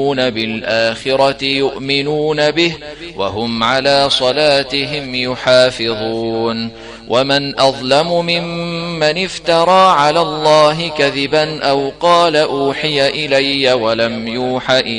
بالآخرة يؤمنون به وهم على صلاتهم يحافظون. ومن أظلم ممن افترى على الله كذبا أو قال أوحي إلي ولم يوح إليه